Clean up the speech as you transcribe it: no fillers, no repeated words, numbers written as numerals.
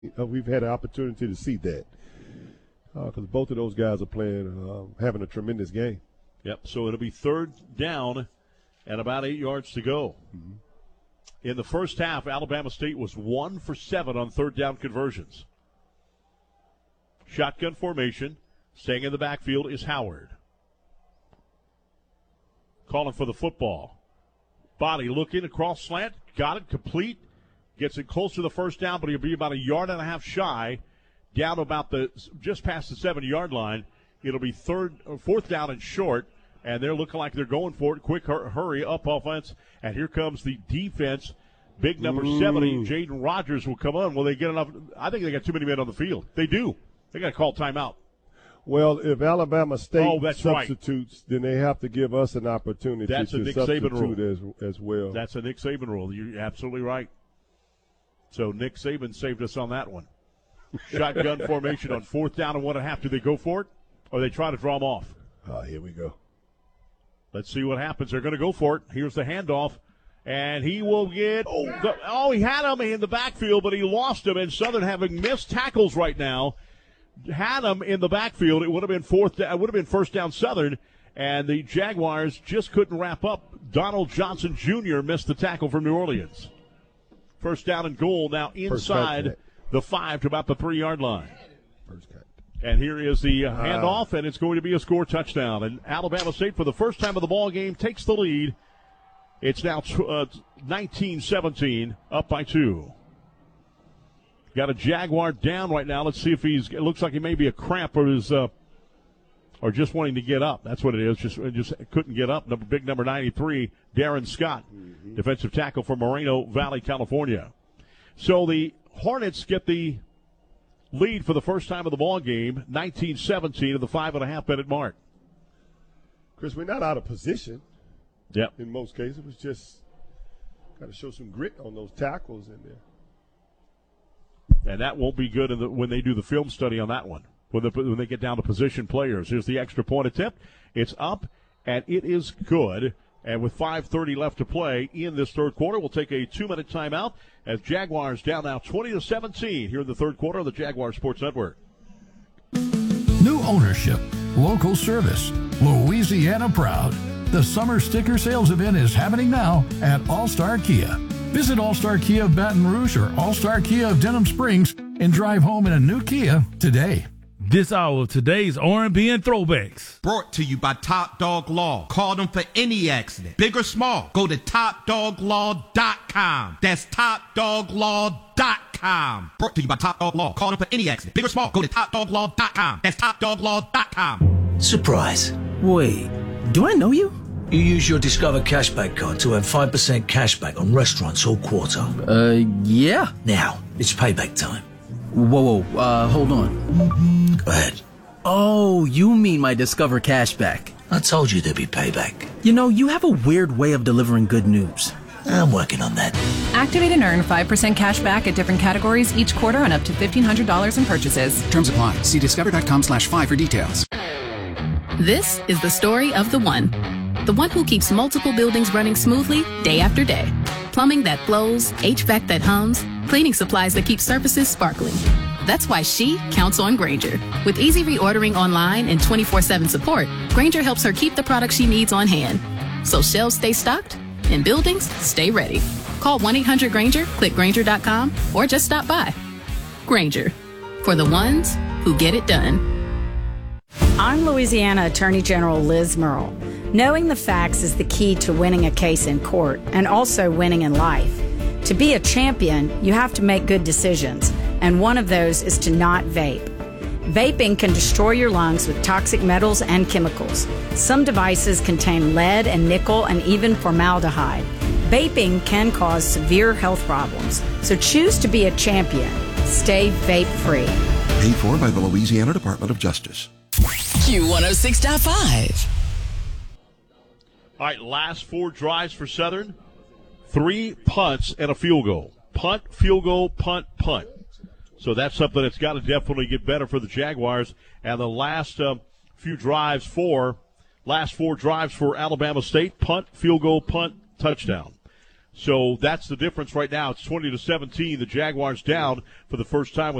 we've had an opportunity to see that because both of those guys are playing, having a tremendous game. Yep, so it'll be third down and about 8 yards to go. Mm-hmm. In the first half, Alabama State was 1 for 7 on third down conversions. Shotgun formation. Staying in the backfield is Howard. Calling for the football. Body looking across slant. Got it complete. Gets it close to the first down, but he'll be about 1.5 yards shy. Down about just past the 7-yard line. It'll be fourth down and short. And they're looking like they're going for it. Quick hurry up offense. And here comes the defense. Big number 70, Jaden Rogers will come on. Will they get enough? I think they got too many men on the field. They do. They got to call timeout. Well, if Alabama State substitutes, then they have to give us an opportunity to substitute as well. That's a Nick Saban rule. You're absolutely right. So Nick Saban saved us on that one. Shotgun formation on fourth down and 1.5. Do they go for it, or they try to draw them off? Here we go. Let's see what happens. They're going to go for it. Here's the handoff. And he will get he had him in the backfield, but he lost him. And Southern, having missed tackles right now, had him in the backfield. It would have been first down Southern, and the Jaguars just couldn't wrap up. Donald Johnson Jr. missed the tackle from New Orleans. First down and goal now inside the 5 to about the 3-yard line. And here is the handoff, and it's going to be a score touchdown. And Alabama State, for the first time of the ball game, takes the lead. It's now 19-17, up by 2. Got a Jaguar down right now. Let's see if it looks like he may be a cramp or just wanting to get up. That's what it is. Just couldn't get up. Big number 93, Darren Scott, defensive tackle from Moreno Valley, California. So the Hornets get the lead for the first time of the ball game, 19-17 of the 5.5-minute mark. Chris, we're not out of position. Yep. In most cases, it was just got to show some grit on those tackles in there. And that won't be good when they do the film study on that one, when they get down to position players. Here's the extra point attempt. It's up, and it is good. And with 5:30 left to play in this third quarter, we'll take a 2-minute timeout as Jaguars down now 20-17 here in the third quarter of the Jaguar Sports Network. New ownership, local service, Louisiana proud. The summer sticker sales event is happening now at All-Star Kia. Visit All-Star Kia of Baton Rouge or All-Star Kia of Denham Springs and drive home in a new Kia today. This hour of today's R&B and Throwbacks. Brought to you by Top Dog Law. Call them for any accident, big or small. Go to TopDogLaw.com. That's TopDogLaw.com. Brought to you by Top Dog Law. Call them for any accident, big or small. Go to TopDogLaw.com. That's TopDogLaw.com. Surprise. Wait, do I know you? You use your Discover Cashback card to earn 5% cashback on restaurants all quarter. Yeah. Now, it's payback time. Whoa, hold on. Go ahead. Oh, you mean my Discover Cashback. I told you there'd be payback. You know, you have a weird way of delivering good news. I'm working on that. Activate and earn 5% cash back at different categories each quarter on up to $1,500 in purchases. Terms apply. See discover.com/5 for details. This is the story of the one who keeps multiple buildings running smoothly day after day. Plumbing that flows, HVAC that hums, cleaning supplies that keep surfaces sparkling. That's why she counts on Grainger. With easy reordering online and 24/7 support, Grainger helps her keep the products she needs on hand. So shelves stay stocked and buildings stay ready. Call 1-800-GRAINGER, click Grainger.com, or just stop by. Grainger, for the ones who get it done. I'm Louisiana Attorney General Liz Murrill. Knowing the facts is the key to winning a case in court and also winning in life. To be a champion, you have to make good decisions, and one of those is to not vape. Vaping can destroy your lungs with toxic metals and chemicals. Some devices contain lead and nickel and even formaldehyde. Vaping can cause severe health problems, so choose to be a champion. Stay vape-free. Paid for by the Louisiana Department of Justice. Q106.5. All right, last 4 drives for Southern. 3 punts and a field goal. Punt, field goal, punt, punt. So that's something that's got to definitely get better for the Jaguars. And the last 4 drives for Alabama State: punt, field goal, punt, touchdown. So that's the difference right now. It's 20-17. The Jaguars down for the first time with